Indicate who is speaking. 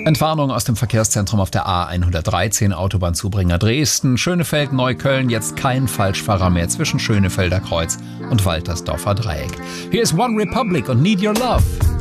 Speaker 1: Entwarnung aus dem Verkehrszentrum auf der A113 Autobahnzubringer Dresden. Schönefeld-Neukölln, jetzt kein Falschfahrer mehr zwischen Schönefelder Kreuz und Waltersdorfer Dreieck. Hier ist One Republic und Need Your Love.